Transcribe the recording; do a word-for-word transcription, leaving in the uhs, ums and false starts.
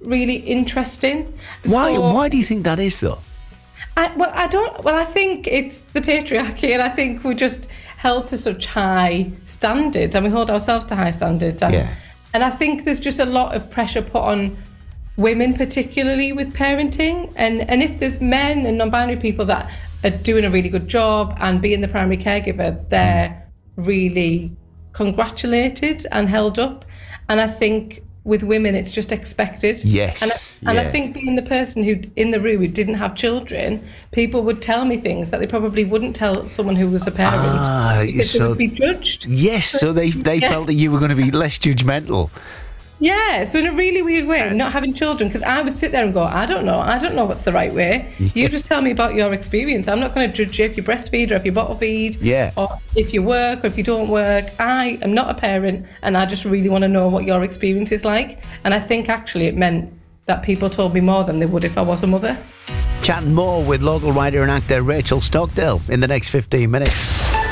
really interesting. Why? So, why do you think that is, though? I, well, I don't. Well, I think it's the patriarchy, and I think we're just held to such high standards, and we hold ourselves to high standards. And, Yeah. and I think there's just a lot of pressure put on women, particularly with parenting. And and if there's men and non-binary people that are doing a really good job and being the primary caregiver, they're really congratulated and held up. And I think with women, it's just expected. Yes, And I, and yeah. I think being the person who in the room who didn't have children, people would tell me things that they probably wouldn't tell someone who was a parent. Ah, because so- they would be judged. Yes, so they they Yeah. felt that you were going to be less judgmental. Yeah, so in a really weird way, not having children, because I would sit there and go, I don't know, I don't know what's the right way. You just tell me about your experience. I'm not going to judge you if you breastfeed or if you bottle feed, Yeah. or if you work or if you don't work. I am not a parent, and I just really want to know what your experience is like. And I think actually it meant that people told me more than they would if I was a mother. Chatting more with local writer and actor Rachel Stockdale in the next fifteen minutes.